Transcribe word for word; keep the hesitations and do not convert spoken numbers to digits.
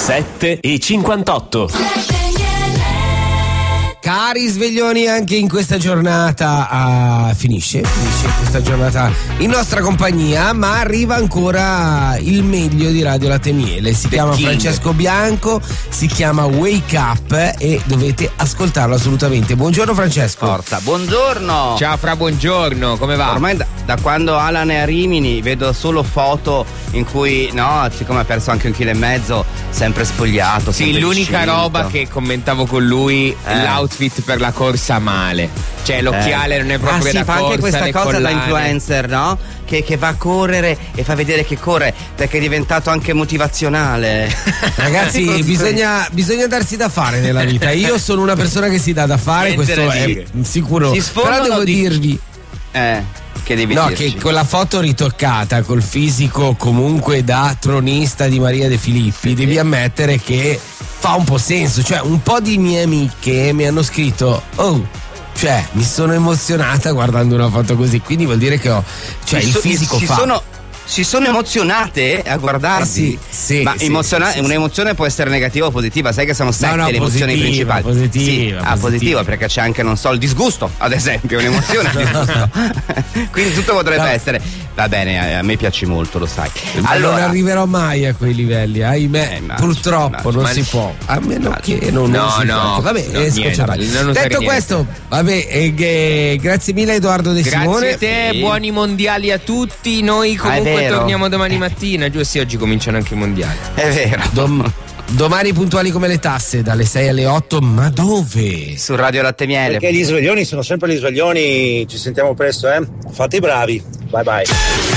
sette e cinquantotto. Cari sveglioni, anche in questa giornata ah, finisce, finisce questa giornata in nostra compagnia, ma arriva ancora il meglio di Radio Latte e Miele. Si The chiama King. Francesco Bianco, si chiama Wake Up e dovete ascoltarlo assolutamente. Buongiorno Francesco. Forza, buongiorno. Ciao Fra, buongiorno, come va? Ormai da, da quando Alan è a Rimini vedo solo foto in cui, no, siccome ha perso anche un chilo e mezzo, sempre spogliato. Sì, sempre l'unica discinto. roba che commentavo con lui, eh. l'outfit per la corsa male. Cioè l'occhiale eh. non è proprio ah, sì, da fa corsa. Anche questa cosa collane. da influencer, no? Che, che va a correre e fa vedere che corre, perché è diventato anche motivazionale. Ragazzi, bisogna, bisogna darsi da fare nella vita. Io sono una persona che si dà da fare, Niente questo è dire. sicuro. Però devo di... dirvi Eh, che devi No, dirci? che con la foto ritoccata, col fisico comunque da tronista di Maria De Filippi, devi ammettere che fa un po' senso. Cioè, un po' di mie amiche mi hanno scritto: oh, cioè, mi sono emozionata guardando una foto così. Quindi vuol dire che ho, cioè, si il so, fisico si fa. Sono... Si sono emozionate a guardarsi. Eh sì, sì, ma sì, emoziona- sì, sì, un'emozione può essere negativa o positiva, sai che sono sette no, no, le emozioni positiva, principali. positiva, sì, positiva. ah, positiva, perché c'è anche, non so, il disgusto, ad esempio, un'emozione. disgusto. Quindi tutto potrebbe no. essere. Va bene, a me piaci molto, lo sai. Ma allora, non arriverò mai a quei livelli, ahimè. Eh, immagino, purtroppo immagino. non si può. A meno immagino. che non, no, non si no, può. Vabbè, no, niente, detto questo, vabbè, eh, eh, grazie mille Edoardo De grazie Simone. Grazie a te, sì. buoni mondiali a tutti. Noi comunque ah, torniamo domani mattina, giusto? Sì, oggi cominciano anche i mondiali. È vero. Dom- domani puntuali come le tasse, dalle sei alle otto, ma dove? Su Radio Latte e Miele. Perché gli sveglioni sono sempre gli sveglioni, ci sentiamo presto, eh? Fate i bravi. Bye bye.